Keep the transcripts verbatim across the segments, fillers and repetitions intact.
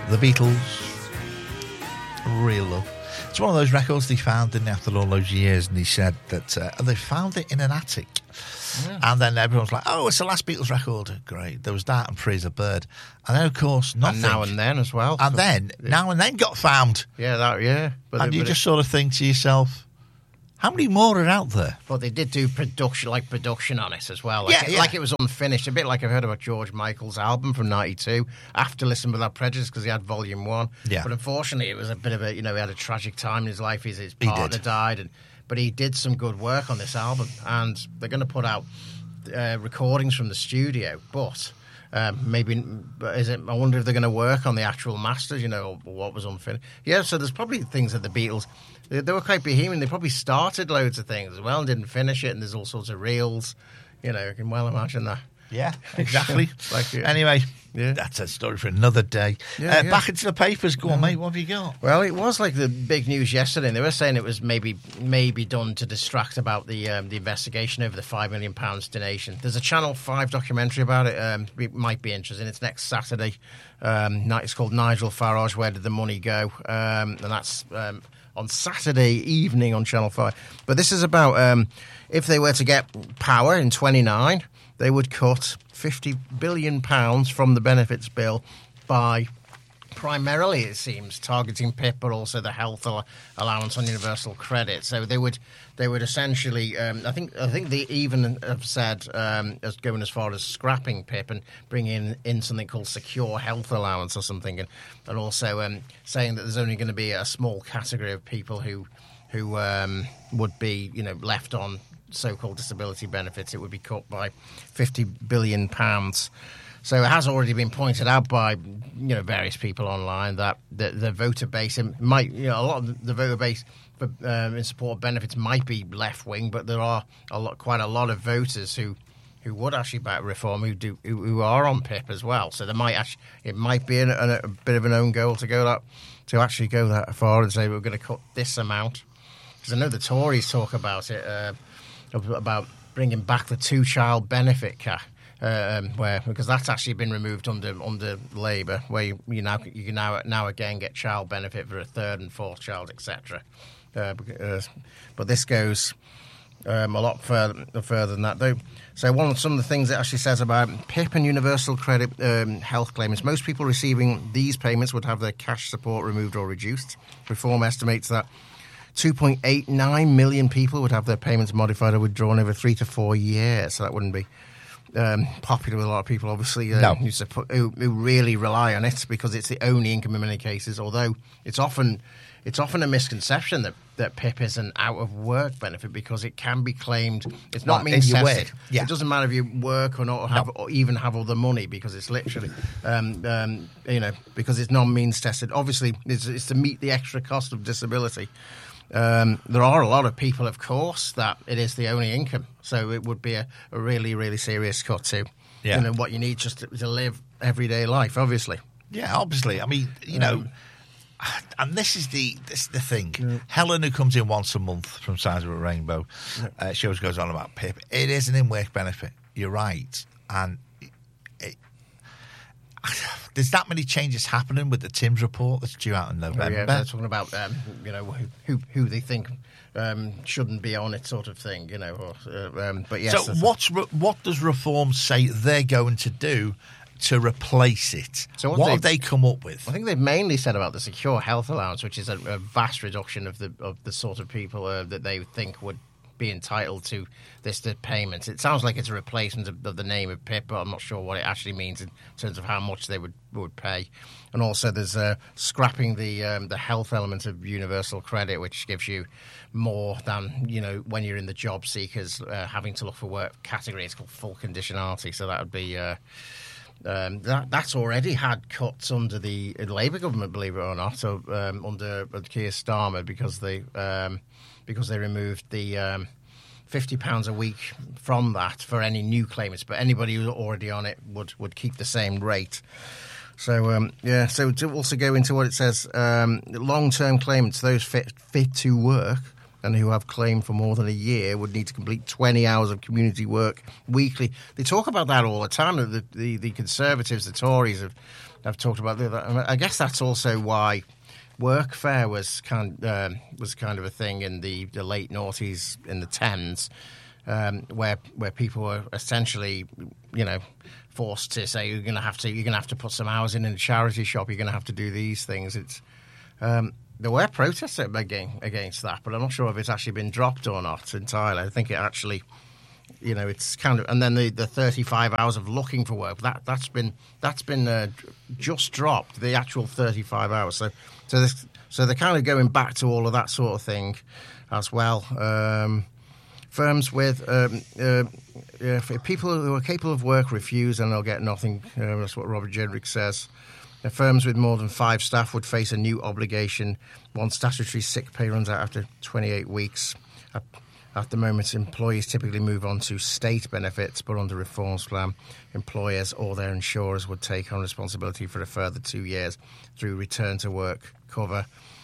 The Beatles, real love. It's one of those records they found, didn't they, after all those years, and he said that uh, they found it in an attic. Yeah. And then everyone's like, oh, it's the last Beatles record. Great. There was that and Freeze a Bird. And then, of course, nothing. And Now and Then as well. And then, yeah. Now and Then got found. Yeah, that, yeah. But and it, you but just it, sort of think to yourself, how many more are out there? But they did do production, like production on it as well. Like, yeah, it, yeah. like it was unfinished. A bit like I've heard about George Michael's album from ninety-two. After Listen Without Prejudice, because he had Volume One. Yeah. But unfortunately, it was a bit of a, you know, he had a tragic time in his life. His, his partner died. And, but he did some good work on this album. And they're going to put out uh, recordings from the studio. But um, maybe, is it? I wonder if they're going to work on the actual masters, you know, or what was unfinished. Yeah, so there's probably things that the Beatles... They, they were quite bohemian. They probably started loads of things as well and didn't finish it, and there's all sorts of reels. You know, you can well imagine that. Yeah, exactly. like, yeah. Anyway, yeah. that's a story for another day. Yeah, uh, yeah. Back into the papers. Go on, mate. What have you got? Well, it was like the big news yesterday, and they were saying it was maybe maybe done to distract about the um, the investigation over the five million pounds donation. There's a Channel five documentary about it. Um, it might be interesting. It's next Saturday. Um, it's called Nigel Farage, Where Did the Money Go? Um, and that's... Um, on Saturday evening on Channel five. But this is about um, if they were to get power in twenty-nine, they would cut fifty billion pounds from the benefits bill by primarily, it seems, targeting P I P, but also the health al- allowance on universal credit. So they would they would essentially, um, I think I think they even have said, um, as going as far as scrapping P I P and bringing in something called secure health allowance or something, and, and also um, saying that there's only going to be a small category of people who who um, would be, you know, left on so-called disability benefits. It would be cut by fifty billion pounds. So it has already been pointed out by, you know, various people online that the, the voter base might, you know, a lot of the voter base for, um, in support of benefits might be left wing, but there are a lot, quite a lot of voters who, who would actually back reform who do who, who are on P I P as well. So there might actually, it might be an, a, a bit of an own goal to go that to actually go that far and say we're going to cut this amount. Because I know the Tories talk about it uh, about bringing back the two-child benefit cap. Um, where because that's actually been removed under under Labour, where you, you now you can now now again get child benefit for a third and fourth child, et cetera. Uh, uh, but this goes um, a lot further further than that, though. So one of some of the things it actually says about P I P and universal credit um, health claimants, most people receiving these payments would have their cash support removed or reduced. Reform estimates that two point eight nine million people would have their payments modified or withdrawn over three to four years. So that wouldn't be Um, popular with a lot of people, obviously, uh, no. who, support, who, who really rely on it because it's the only income in many cases. Although it's often it's often a misconception that, that P I P is an out of work benefit because it can be claimed. It's not well, means tested. Yeah. It doesn't matter if you work or not, or, have, no. or even have other money because it's literally, um, um, you know, because it's non means tested. Obviously, it's, it's to meet the extra cost of disability. Um, there are a lot of people, of course, that it is the only income. So it would be a, a really, really serious cut to yeah. you know, what you need just to, to live everyday life, obviously. Yeah, obviously. I mean, you know, um, and this is the this is the thing. Yeah. Helen, who comes in once a month from Sides of a Rainbow, yeah. uh, she always goes on about P I P. It is an in-work benefit. You're right. And it, it, there's that many changes happening with the Timms report that's due out in November. Oh, yeah, they're talking about, um, you know, who, who who they think um, shouldn't be on it, sort of thing, you know. Or, uh, um, but yes. So what's re- what does Reform say they're going to do to replace it? So what, what have they come up with? I think they've mainly said about the secure health allowance, which is a, a vast reduction of the of the sort of people uh, that they think would be entitled to this the payment. It sounds like it's a replacement of, of the name of P I P, but I'm not sure what it actually means in terms of how much they would, would pay. And also there's uh, scrapping the um, the health element of universal credit, which gives you more than, you know, when you're in the job seekers uh, having to look for work category. It's called full conditionality, so that would be uh, Um, that that's already had cuts under the Labour government, believe it or not, so, um, under Keir Starmer, because they um, because they removed the um, fifty pounds a week from that for any new claimants, but anybody who's already on it would, would keep the same rate. So um, yeah, so to also go into what it says, um, long-term claimants, those fit fit to work, and who have claimed for more than a year would need to complete twenty hours of community work weekly. They talk about that all the time. The the, the Conservatives, the Tories have, have talked about that. I guess that's also why workfare was kind uh, was kind of a thing in the, the late noughties, in the tens, um, where where people were essentially, you know, forced to say you're going to have to you're going to have to put some hours in in a charity shop. You're going to have to do these things. It's um, there were protests against against that, but I'm not sure if it's actually been dropped or not entirely. I think it actually, you know, it's kind of, and then the, the thirty-five hours of looking for work, that that's been that's been uh, just dropped, the actual thirty-five hours. So so this, so they're kind of going back to all of that sort of thing as well. Um, firms with um, uh, uh, people who are capable of work refuse and they'll get nothing. Uh, that's what Robert Jedrick says. Uh, firms with more than five staff would face a new obligation once statutory sick pay runs out after twenty-eight weeks. Uh, At the moment, employees typically move on to state benefits, but under reforms plan, employers or their insurers would take on responsibility for a further two years through return to work cover.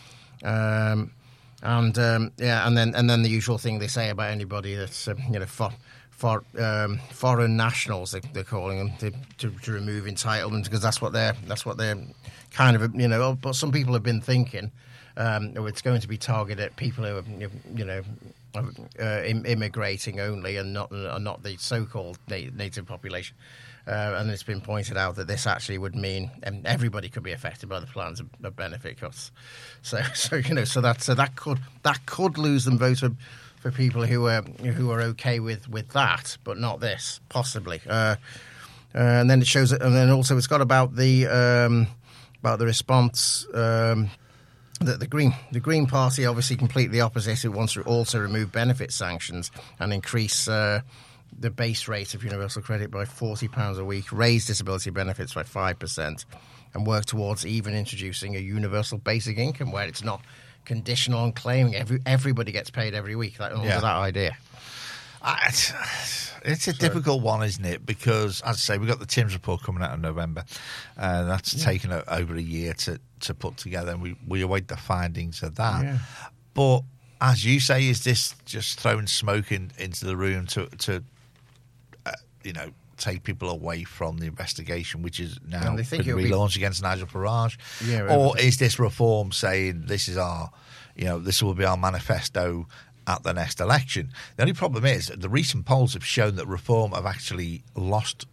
Um, and um, yeah, and then and then the usual thing they say about anybody that's uh, you know for, for um, foreign nationals, they, they're calling them to, to, to remove entitlements, because that's what they're that's what they're kind of you know. But some people have been thinking um, oh, it's going to be targeted at people who are you know. Uh, immigrating only, and not uh, not the so-called na- native population. Uh, and it's been pointed out that this actually would mean um, everybody could be affected by the plans of, of benefit cuts. So, so you know, so that so that could that could lose them votes for, for people who are who are okay with, with that, but not this, possibly. Uh, uh, and then it shows, and then also it's got about the um, about the response. Um, The, the Green the Green Party obviously completely opposite. It wants to also remove benefit sanctions and increase uh, the base rate of universal credit by forty pounds a week, raise disability benefits by five percent, and work towards even introducing a universal basic income where it's not conditional on claiming. Every, everybody gets paid every week, like, under yeah. that idea. Uh, it's, it's a so, difficult one, isn't it? Because, as I say, we've got the Timms report coming out in November. Uh, that's yeah. taken a, over a year to, to put together, and we, we await the findings of that. Yeah. But, as you say, is this just throwing smoke in, into the room to, to uh, you know, take people away from the investigation, which is now been relaunched be... against Nigel Farage? Yeah, right. Or is this reform saying this is our, you know, this will be our manifesto at the next election? The only problem is the recent polls have shown that Reform have actually lost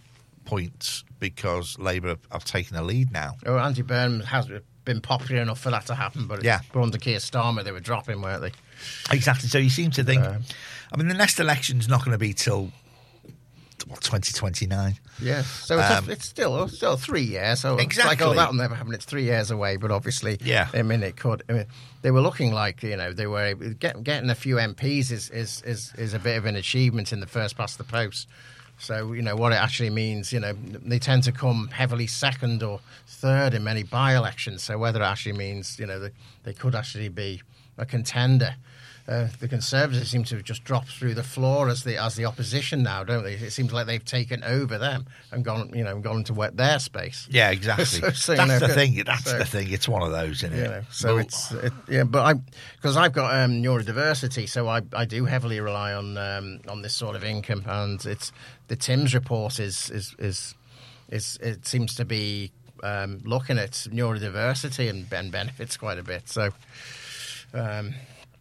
points because Labour have, have taken a lead now. Oh, Andy Burnham has been popular enough for that to happen, but, yeah. but under Keir Starmer they were dropping, weren't they? Exactly. So you seem to think, uh, I mean, the next election's not going to be till what, twenty twenty-nine. Yeah, so it's, um, a, it's still still three years. So exactly. It's like, oh, that'll never happen. It's three years away, but obviously, yeah. I mean, it could. I mean, they were looking like, you know, they were get, getting a few M Ps is, is is is a bit of an achievement in the first past the post. So, you know, what it actually means, you know, they tend to come heavily second or third in many by-elections. So whether it actually means, you know, they, they could actually be a contender. Uh, the Conservatives seem to have just dropped through the floor as the as the opposition now, don't they? It seems like they've taken over them and gone, you know, gone into wet their space. Yeah, exactly. so, so, That's you know, the thing. That's so, the thing. It's one of those, isn't it? You know, so but, it's it, yeah, but I because I've got um, neurodiversity, so I, I do heavily rely on um, on this sort of income, and it's the Timms report is is is, is it seems to be um, looking at neurodiversity and, and benefits quite a bit. So. Um,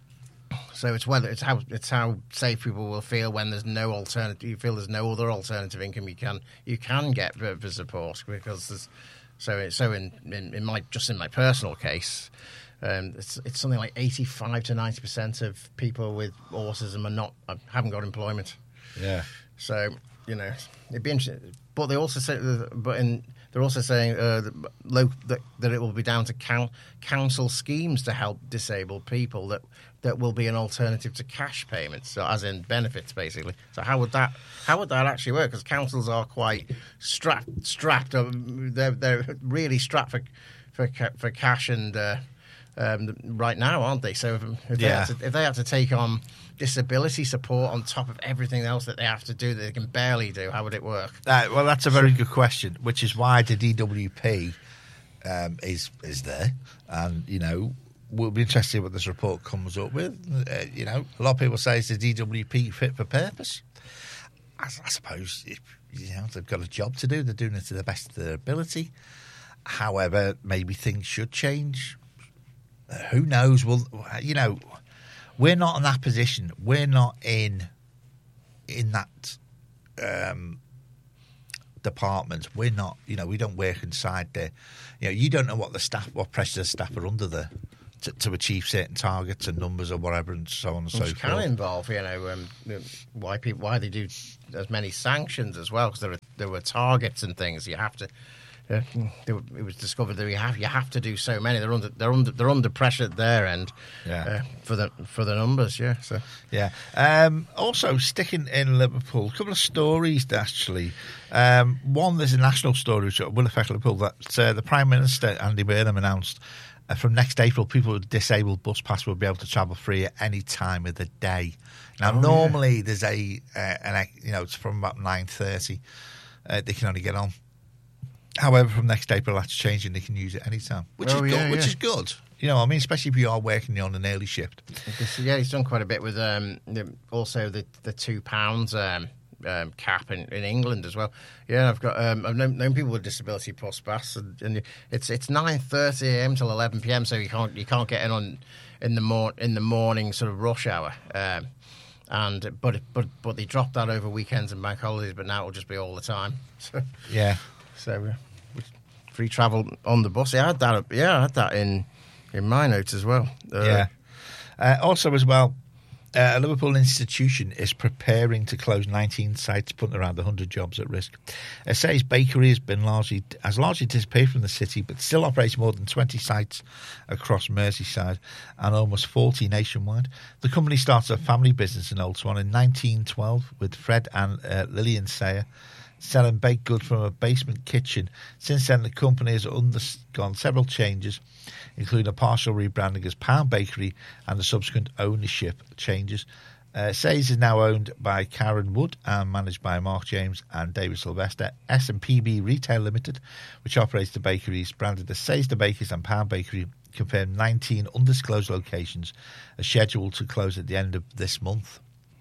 So it's whether it's how it's how safe people will feel when there's no alternative. You feel there's no other alternative income you can you can get for, for support, because there's so so in, in, in my just in my personal case, um, it's it's something like eighty-five to ninety percent of people with autism are not haven't got employment. Yeah. So you know it'd be interesting, but they also say but in. They're also saying uh, that, low, that, that it will be down to coun- council schemes to help disabled people that, that will be an alternative to cash payments, so as in benefits, basically. So how would that how would that actually work? Because councils are quite strapped. strapped they're, they're really strapped for for, for cash and uh, um, right now, aren't they? So if, if, they yeah. had to, if they had to take on disability support on top of everything else that they have to do that they can barely do, how would it work? Uh, well, that's a very good question, which is why the D W P um, is is there, and you know we'll be interested to see what this report comes up with. Uh, you know, a lot of people say, is the D W P fit for purpose? I, I suppose, if, you know, they've got a job to do. They're doing it to the best of their ability. However, maybe things should change. Uh, who knows? Well, you know, we're not in that position. We're not in in that um, department. We're not, you know, we don't work inside there. You know, you don't know what the staff, what pressure the staff are under there to, to achieve certain targets and numbers or whatever, and so on and so Which forth. can involve, you know, um, why people why they do as many sanctions as well, because there are, there were targets and things. You have to. Uh, it was discovered that you have you have to do so many. They're under they're under they're under pressure at their end, yeah. uh, for the for the numbers. Yeah, so yeah. Um, also, sticking in Liverpool, a couple of stories actually. Um, one, there's a national story which will affect Liverpool. That uh, the Prime Minister Andy Burnham announced uh, from next April, people with disabled bus pass will be able to travel free at any time of the day. Now, oh, normally yeah. there's a uh, an you know it's from about nine thirty. Uh, they can only get on. However, from next April, that's changing. They can use it anytime, which oh, is yeah, good. Which yeah. is good. You know, I mean, especially if you are working on an early shift. Yeah, he's done quite a bit with um, the, also the the two pounds um, um, cap in, in England as well. Yeah, I've got um, I've known, known people with disability bus pass, and, and it's it's nine thirty a m till eleven p m. So you can't you can't get in on in the mor- in the morning sort of rush hour. Um, and but but but they dropped that over weekends and bank holidays, but now it'll just be all the time. So yeah. So uh, free travel on the bus. Yeah, I had that. Yeah, I had that in in my notes as well. Uh, yeah. Uh, also, as well, uh, a Liverpool institution is preparing to close nineteen sites, putting around one hundred jobs at risk. It says bakery has been largely has largely disappeared from the city, but still operates more than twenty sites across Merseyside and almost forty nationwide. The company started a family business in Old Swan in nineteen twelve with Fred and uh, Lillian Sayer, selling baked goods from a basement kitchen. Since then, the company has undergone several changes, including a partial rebranding as Pound Bakery and the subsequent ownership changes. Uh, Sayers is now owned by Karen Wood and managed by Mark James and David Sylvester. S and P B Retail Limited, which operates the bakeries, branded as Sayers the Bakers and Pound Bakery, confirmed nineteen undisclosed locations are scheduled to close at the end of this month.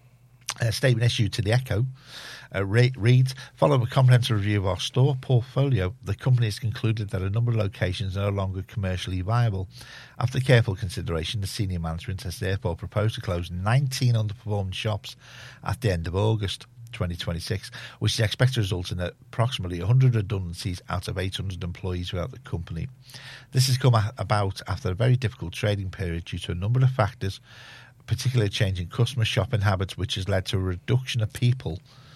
A statement issued to the Echo uh, re- reads, following a comprehensive review of our store portfolio, the company has concluded that a number of locations are no longer commercially viable. After careful consideration, the senior management has therefore proposed to close nineteen underperforming shops at the end of August twenty twenty-six, which is expected to result in approximately one hundred redundancies out of eight hundred employees throughout the company. This has come about after a very difficult trading period due to a number of factors, particularly a change in customer shopping habits, which has led to a reduction of people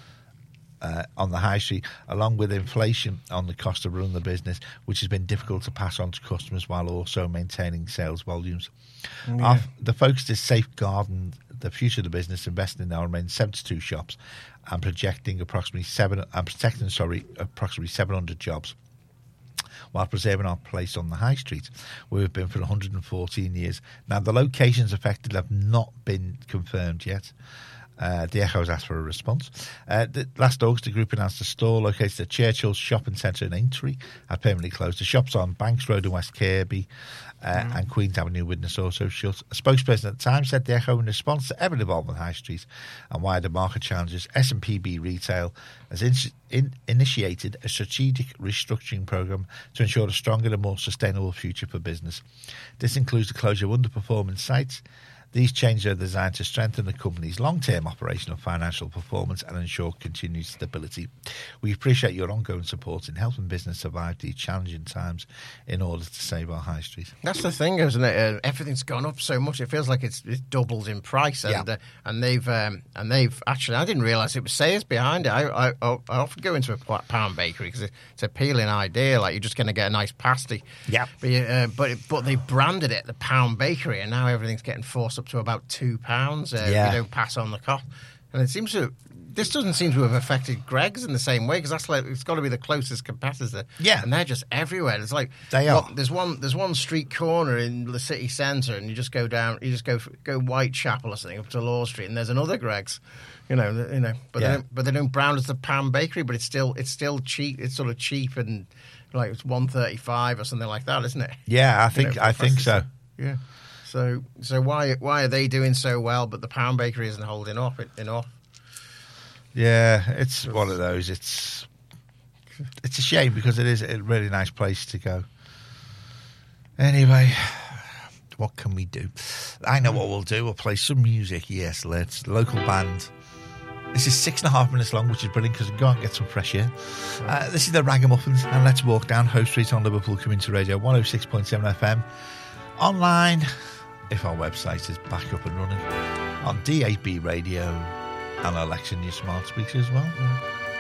uh, on the high street, along with inflation on the cost of running the business, which has been difficult to pass on to customers while also maintaining sales volumes. Yeah. Our, the focus is safeguarding the future of the business, investing in our remaining seventy-two shops and projecting approximately seven, and protecting, sorry, approximately seven hundred jobs, while preserving our place on the high street, where we've been for one hundred fourteen years. Now, the locations affected have not been confirmed yet. Uh, the Echo has asked for a response. Uh, the, last August, the group announced a store located at Churchill's Shopping Centre in Aintree had permanently closed. The shops on Banks Road in West Kirby uh, mm. and Queen's Avenue Widnes also shut. A spokesperson at the time said the Echo, in response to ever evolving high street and wider market challenges, S and P B Retail has in, in, initiated a strategic restructuring programme to ensure a stronger and more sustainable future for business. This includes the closure of underperforming sites. These changes are designed to strengthen the company's long-term operational financial performance and ensure continued stability. We appreciate your ongoing support in helping business survive these challenging times in order to save our high street. That's the thing, isn't it? Uh, everything's gone up so much; it feels like it's, it's doubled in price. And yeah. uh, and they've um, and they've actually, I didn't realise it was Sayers behind it. I, I I often go into a Pound Bakery because it's an appealing idea, like you're just going to get a nice pasty. Yeah. But uh, but but they branded it the Pound Bakery, and now everything's getting forced up to about two pounds. Uh, yeah. You don't pass on the cost, and it seems to. This doesn't seem to have affected Greggs in the same way, because that's like it's got to be the closest competitor. Yeah, and they're just everywhere. It's like they are. Well, there's one. There's one street corner in the city centre, and you just go down. You just go go Whitechapel or something up to Law Street, and there's another Greggs. You know, you know, but yeah. they don't, but they don't brand as the Pound Bakery, but it's still it's still cheap. It's sort of cheap and like it's one thirty five or something like that, isn't it? Yeah, I think you know, I think so. Yeah. Yeah. So so why why are they doing so well, but the Pound Bakery isn't holding up enough? Yeah, it's one of those. It's it's a shame because it is a really nice place to go. Anyway, what can we do? I know what we'll do. We'll play some music. Yes, let's. Local band. This is six and a half minutes long, which is brilliant because go out and get some fresh air. Uh, this is the Ragamuffins, and let's walk down Hoe Street on Liverpool Community Radio, one oh six point seven F M. Online, if our website is back up and running, on D A B Radio and Alexa in your smart speakers as well.